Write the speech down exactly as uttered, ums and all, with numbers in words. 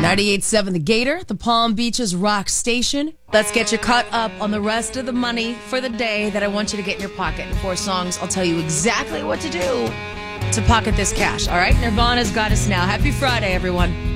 ninety-eight point seven The Gator, the Palm Beaches Rock Station. Let's get you caught up on the rest of the money for the day that I want you to get in your pocket. In four songs, I'll tell you exactly what to do to pocket this cash. All right, Nirvana's got us now. Happy Friday, everyone.